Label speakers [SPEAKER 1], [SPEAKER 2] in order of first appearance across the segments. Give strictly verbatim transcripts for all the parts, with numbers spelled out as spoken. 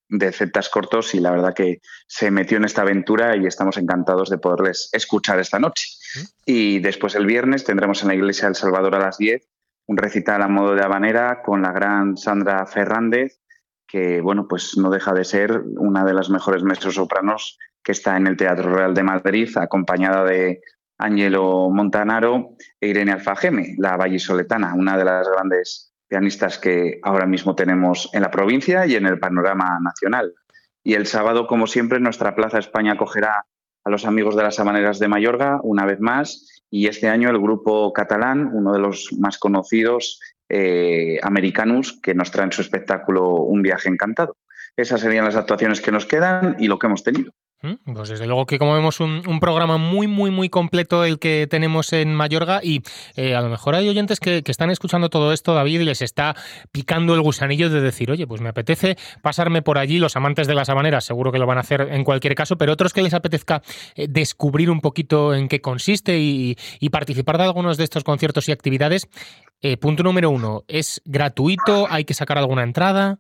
[SPEAKER 1] de celtas cortos y la verdad que se metió en esta aventura y estamos encantados de poderles escuchar esta noche. ¿Mm? Y después el viernes tendremos en la Iglesia del Salvador a las diez un recital a modo de habanera con la gran Sandra Fernández, que bueno, pues no deja de ser una de las mejores mezzosopranos que está en el Teatro Real de Madrid, acompañada de Ángelo Montanaro e Irene Alfageme, la vallisoletana, una de las grandes pianistas que ahora mismo tenemos en la provincia y en el panorama nacional. Y el sábado, como siempre, nuestra Plaza España acogerá a los amigos de las Habaneras de Mayorga una vez más, y este año el grupo catalán, uno de los más conocidos eh, americanos, que nos traen su espectáculo Un viaje encantado. Esas serían las actuaciones que nos quedan y lo que hemos tenido.
[SPEAKER 2] Pues desde luego que como vemos un, un programa muy, muy, muy completo el que tenemos en Mayorga y eh, a lo mejor hay oyentes que, que están escuchando todo esto, David, y les está picando el gusanillo de decir, oye, pues me apetece pasarme por allí. Los amantes de las habaneras seguro que lo van a hacer en cualquier caso, pero otros que les apetezca eh, descubrir un poquito en qué consiste y, y participar de algunos de estos conciertos y actividades. Eh, punto número uno, ¿es gratuito? ¿Hay que sacar alguna entrada?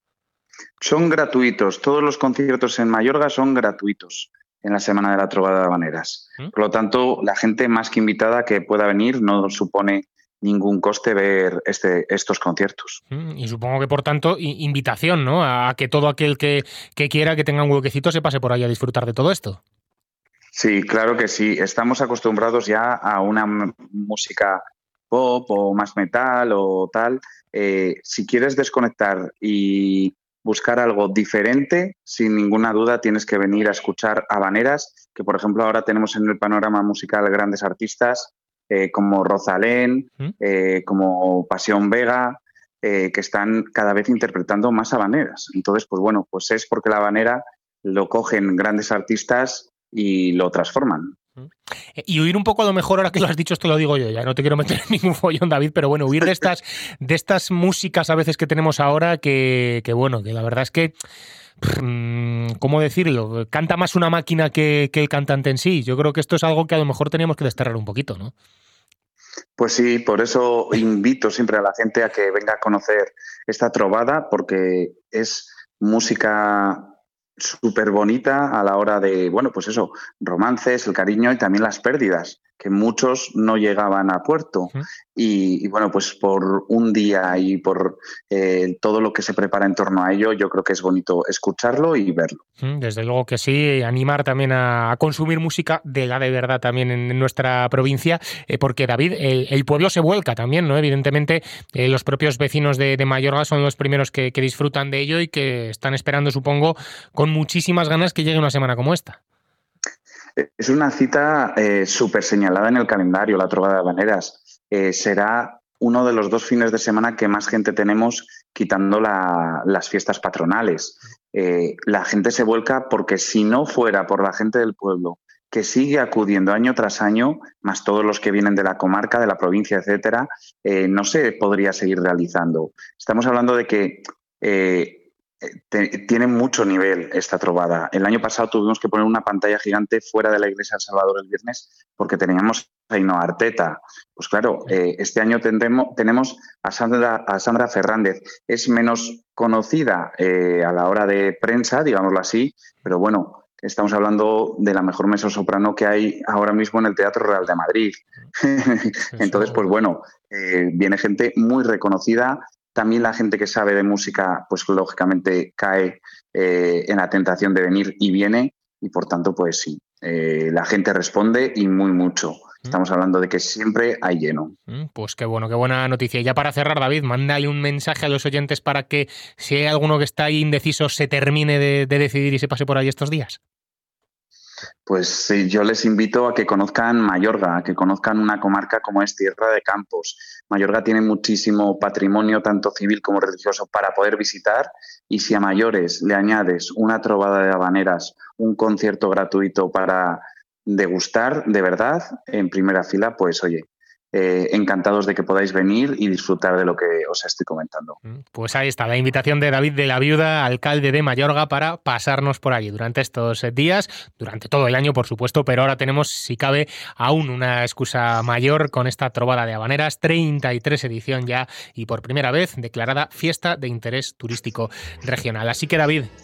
[SPEAKER 1] Son gratuitos. Todos los conciertos en Mayorga son gratuitos en la Semana de la Trobada de Habaneras. ¿Mm? Por lo tanto, la gente más que invitada que pueda venir, no supone ningún coste ver este, estos conciertos.
[SPEAKER 2] Y supongo que, por tanto, invitación, ¿no? A que todo aquel que, que quiera, que tenga un huequecito, se pase por ahí a disfrutar de todo esto.
[SPEAKER 1] Sí, claro que sí. Estamos acostumbrados ya a una música pop o más metal o tal. Eh, si quieres desconectar y buscar algo diferente, sin ninguna duda tienes que venir a escuchar habaneras, que por ejemplo ahora tenemos en el panorama musical grandes artistas eh, como Rosalén, ¿Mm? eh, como Pasión Vega, eh, que están cada vez interpretando más habaneras. Entonces, pues bueno, pues es porque la habanera lo cogen grandes artistas y lo transforman.
[SPEAKER 2] Y huir un poco, a lo mejor, ahora que lo has dicho, esto lo digo yo, ya no te quiero meter en ningún follón, David, pero bueno, huir de estas, de estas músicas a veces que tenemos ahora que, que bueno, que la verdad es que, ¿cómo decirlo? Canta más una máquina que, que el cantante en sí. Yo creo que esto es algo que a lo mejor teníamos que desterrar un poquito, ¿no?
[SPEAKER 1] Pues sí, por eso invito siempre a la gente a que venga a conocer esta trovada, porque es música súper bonita a la hora de, bueno, pues eso, romances, el cariño y también las pérdidas, que muchos no llegaban a puerto. ¿Sí? Y, y bueno, pues por un día y por eh, todo lo que se prepara en torno a ello, yo creo que es bonito escucharlo y verlo.
[SPEAKER 2] Desde luego que sí, animar también a consumir música de la de verdad también en nuestra provincia, eh, porque David, el, el pueblo se vuelca también, ¿no? Evidentemente, eh, los propios vecinos de, de Mayorga son los primeros que, que disfrutan de ello y que están esperando, supongo, con muchísimas ganas que llegue una semana como esta.
[SPEAKER 1] Es una cita eh, súper señalada en el calendario, la Trovada de Habaneras. Eh, será uno de los dos fines de semana que más gente tenemos quitando la, las fiestas patronales. Eh, la gente se vuelca porque si no fuera por la gente del pueblo, que sigue acudiendo año tras año, más todos los que vienen de la comarca, de la provincia, etcétera, eh, no se podría seguir realizando. Estamos hablando de que eh, te, tiene mucho nivel esta trovada. El año pasado tuvimos que poner una pantalla gigante fuera de la Iglesia del Salvador el viernes porque teníamos a Ainhoa Arteta. Pues claro, eh, este año tendremos, tenemos a Sandra, a Sandra Fernández. Es menos conocida eh, a la hora de prensa, digámoslo así, pero bueno, estamos hablando de la mejor mezzosoprano que hay ahora mismo en el Teatro Real de Madrid. Entonces, pues bueno, eh, viene gente muy reconocida. También la gente que sabe de música, pues lógicamente cae eh, en la tentación de venir y viene, y por tanto, pues sí, eh, la gente responde y muy mucho. Estamos hablando de que siempre hay lleno.
[SPEAKER 2] Pues qué bueno, qué buena noticia. Y ya para cerrar, David, mándale un mensaje a los oyentes para que, si hay alguno que está ahí indeciso, se termine de, de decidir y se pase por ahí estos días.
[SPEAKER 1] Pues sí, yo les invito a que conozcan Mayorga, a que conozcan una comarca como es Tierra de Campos. Mayorga tiene muchísimo patrimonio, tanto civil como religioso, para poder visitar, y si a mayores le añades una trovada de habaneras, un concierto gratuito para degustar de verdad en primera fila, pues oye, Eh, encantados de que podáis venir y disfrutar de lo que os estoy comentando.
[SPEAKER 2] Pues ahí está, la invitación de David de la Viuda, alcalde de Mayorga, para pasarnos por allí durante estos días, durante todo el año, por supuesto, pero ahora tenemos, si cabe, aún una excusa mayor con esta trovada de habaneras, treinta y tres edición ya, y por primera vez declarada fiesta de interés turístico regional. Así que, David,